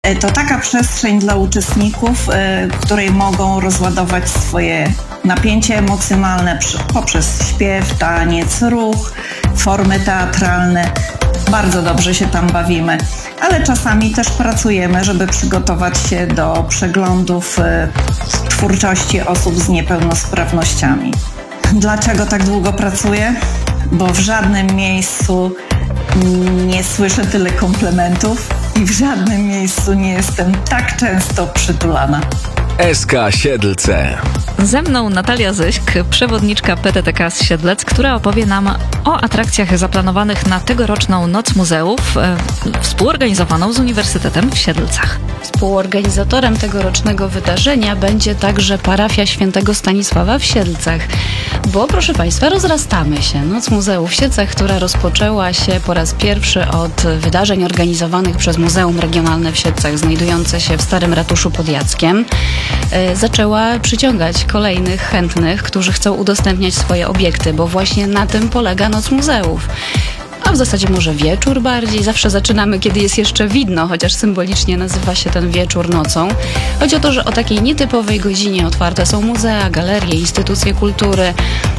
To taka przestrzeń dla uczestników, w której mogą rozładować swoje napięcie emocjonalne poprzez śpiew, taniec, ruch, formy teatralne. Bardzo dobrze się tam bawimy, ale czasami też pracujemy, żeby przygotować się do przeglądów twórczości osób z niepełnosprawnościami. Dlaczego tak długo pracuję? Bo w żadnym miejscu nie słyszę tyle komplementów i w żadnym miejscu nie jestem tak często przytulana. SK Siedlce. Ze mną Natalia Zyśk, przewodniczka PTTK z Siedlec, która opowie nam o atrakcjach zaplanowanych na tegoroczną Noc Muzeów, współorganizowaną z Uniwersytetem w Siedlcach. Współorganizatorem tegorocznego wydarzenia będzie także parafia Świętego Stanisława w Siedlcach. Bo, proszę Państwa, rozrastamy się. Noc Muzeów w Siedlcach, która rozpoczęła się po raz pierwszy od wydarzeń organizowanych przez Muzeum Regionalne w Siedlcach, znajdujące się w Starym Ratuszu pod Jackiem, zaczęła przyciągać kolejnych chętnych, którzy chcą udostępniać swoje obiekty, bo właśnie na tym polega Noc Muzeów. A w zasadzie może wieczór bardziej. Zawsze zaczynamy, kiedy jest jeszcze widno, chociaż symbolicznie nazywa się ten wieczór nocą. Chodzi o to, że o takiej nietypowej godzinie otwarte są muzea, galerie, instytucje kultury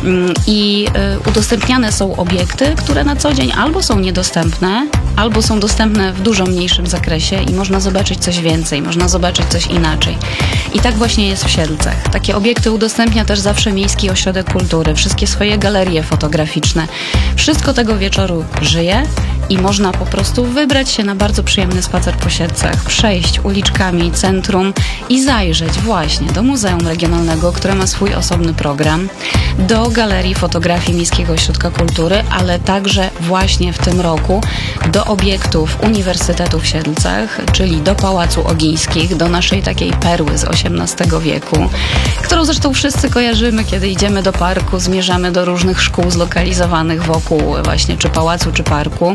i udostępniane są obiekty, które na co dzień albo są niedostępne, albo są dostępne w dużo mniejszym zakresie i można zobaczyć coś więcej, można zobaczyć coś inaczej. I tak właśnie jest w Siedlcach. Takie obiekty udostępnia też zawsze Miejski Ośrodek Kultury, wszystkie swoje galerie fotograficzne. Wszystko tego wieczoru żyje i można po prostu wybrać się na bardzo przyjemny spacer po Siedlcach, przejść uliczkami centrum i zajrzeć właśnie do Muzeum Regionalnego, które ma swój osobny program, do Galerii Fotografii Miejskiego Ośrodka Kultury, ale także właśnie w tym roku do obiektów Uniwersytetu w Siedlcach, czyli do Pałacu Ogińskich, do naszej takiej perły z XVIII wieku, którą zresztą wszyscy kojarzymy, kiedy idziemy do parku, zmierzamy do różnych szkół zlokalizowanych wokół właśnie czy pałacu, czy parku.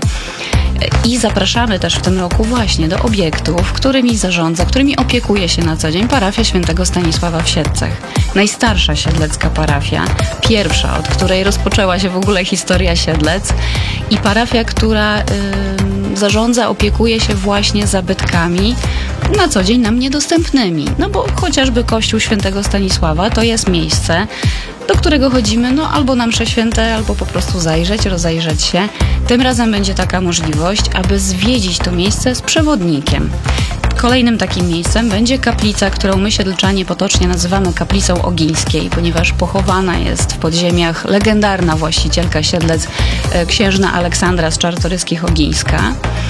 I zapraszamy też w tym roku właśnie do obiektów, którymi zarządza, którymi opiekuje się na co dzień parafia Świętego Stanisława w Siedlcach. Najstarsza siedlecka parafia, pierwsza, od której rozpoczęła się w ogóle historia Siedlec i parafia, która zarządza, opiekuje się właśnie zabytkami na co dzień nam niedostępnymi. No bo chociażby Kościół Świętego Stanisława to jest miejsce, do którego chodzimy albo na msze święte, albo po prostu zajrzeć, rozejrzeć się. Tym razem będzie taka możliwość, aby zwiedzić to miejsce z przewodnikiem. Kolejnym takim miejscem będzie kaplica, którą my siedlczanie potocznie nazywamy kaplicą Ogińskiej, ponieważ pochowana jest w podziemiach legendarna właścicielka Siedlec, księżna Aleksandra z Czartoryskich Ogińska.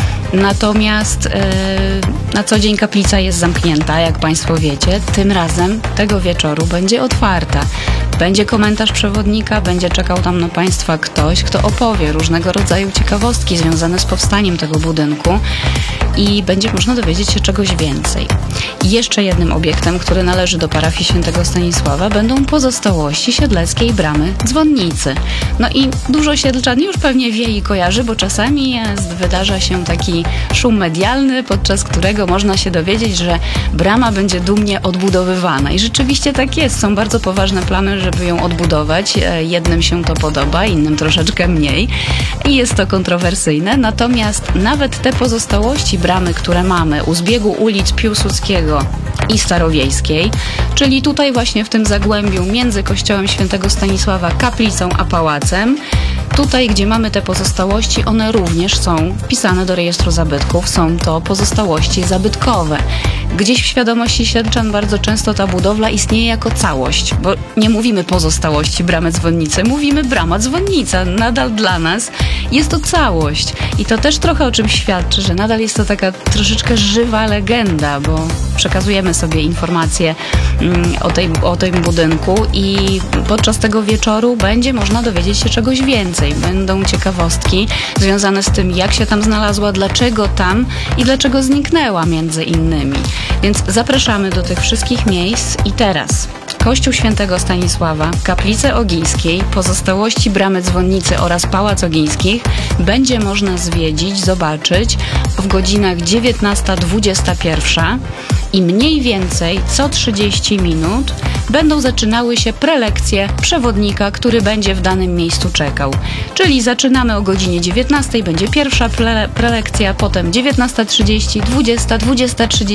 Natomiast na co dzień kaplica jest zamknięta, jak Państwo wiecie. Tym razem tego wieczoru będzie otwarta. Będzie komentarz przewodnika, będzie czekał tam na Państwa ktoś, kto opowie różnego rodzaju ciekawostki związane z powstaniem tego budynku i będzie można dowiedzieć się czegoś więcej. I jeszcze jednym obiektem, który należy do parafii Świętego Stanisława, będą pozostałości siedleckiej bramy dzwonnicy. No i dużo siedlczan już pewnie wie i kojarzy, bo czasami wydarza się taki szum medialny, podczas którego można się dowiedzieć, że brama będzie dumnie odbudowywana. I rzeczywiście tak jest. Są bardzo poważne plany, żeby ją odbudować. Jednym się to podoba, innym troszeczkę mniej. I jest to kontrowersyjne. Natomiast nawet te pozostałości bramy, które mamy u zbiegu ulic Piłsudskiego i Starowiejskiej, czyli tutaj właśnie w tym zagłębiu między kościołem Świętego Stanisława, kaplicą a pałacem, tutaj, gdzie mamy te pozostałości, one również są wpisane do rejestru zabytków. Są to pozostałości zabytkowe. Gdzieś w świadomości siedlczan bardzo często ta budowla istnieje jako całość, bo nie mówimy pozostałości bramy dzwonnicy, mówimy brama dzwonnica. Nadal dla nas jest to całość. I to też trochę o czym świadczy, że nadal jest to taka troszeczkę żywa legenda, bo przekazujemy sobie informacje o tym budynku i podczas tego wieczoru będzie można dowiedzieć się czegoś więcej. Będą ciekawostki związane z tym, jak się tam znalazła, dlaczego tam i dlaczego zniknęła między innymi. Więc zapraszamy do tych wszystkich miejsc i teraz Kościół Świętego Stanisława, kaplicę Ogińskiej, pozostałości bramy dzwonnicy oraz Pałac Ogińskich będzie można zwiedzić, zobaczyć w godzinach 19-21 i mniej więcej co 30 minut będą zaczynały się prelekcje przewodnika, który będzie w danym miejscu czekał. Czyli zaczynamy o godzinie 19, będzie pierwsza prelekcja, potem 19:30, 20, 20:30